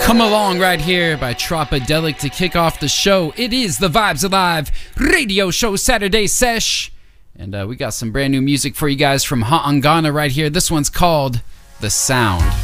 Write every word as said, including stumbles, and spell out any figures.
Come Along right here by Tropodelic to kick off the show. It is the Vibes Alive radio show Saturday sesh. And uh, we got some brand new music for you guys from Haangana right here. This one's called The Sound.